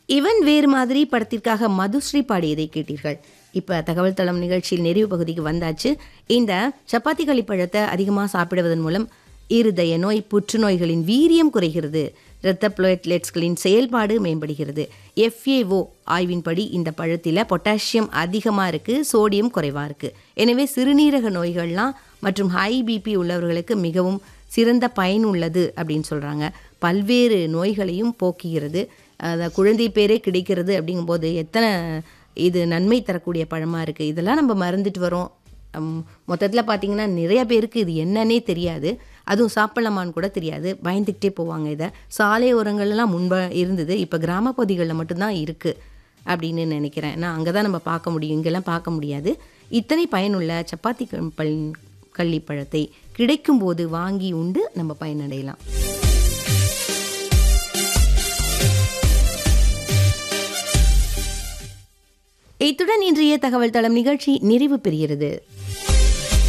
இவன் வேறு மாதிரி படத்திற்காக மதுஸ்ரீ பாடியதை கேட்டீர்கள். இப்போ தகவல் தளம் நிகழ்ச்சியில் நிறைவு பகுதிக்கு வந்தாச்சு. இந்த சப்பாத்தி களிப்பழத்தை அதிகமாக சாப்பிடுவதன் மூலம் இருதய நோய், புற்றுநோய்களின் வீரியம் குறைகிறது, இரத்த பிளேட்லெட்ஸ்களின் செயல்பாடு மேம்படுகிறது. FAO ஆய்வின்படி இந்த பழத்தில் பொட்டாசியம் அதிகமாக இருக்குது, சோடியம் குறைவாக இருக்குது. எனவே சிறுநீரக நோய்கள்லாம் மற்றும் ஹை பிபி உள்ளவர்களுக்கு மிகவும் சிறந்த பயன் உள்ளது அப்படின்னு சொல்கிறாங்க. பல்வேறு நோய்களையும் போக்குகிறது. குழந்தை பேரே கிடைக்கிறது அப்படிங்கும்போது எத்தனை இது நன்மை தரக்கூடிய பழமாக இருக்குது. இதெல்லாம் நம்ம மறந்துட்டு வரோம். மொத்தத்தில் பார்த்திங்கன்னா நிறைய பேருக்கு இது என்னன்னே தெரியாது, அதுவும் சாப்பிடலாமான்னு கூட தெரியாது, பயந்துக்கிட்டே போவாங்க. இதை சாலை ஓரங்கள்லாம் முன்பு இருந்தது, இப்போ கிராம பகுதிகளில் மட்டும்தான் இருக்குது அப்படின்னு நினைக்கிறேன். நான் அங்கே தான் நம்ம பார்க்க முடியும், இங்கெல்லாம் பார்க்க முடியாது. இத்தனை பயனுள்ள சப்பாத்தி கள்ளிப்பழத்தை கிடைக்கும்போது வாங்கி உண்டு நம்ம பயனடையலாம். இத்துடன் இன்றைய தகவல் தளம் நிகழ்ச்சி நிறைவு பெறுகிறது.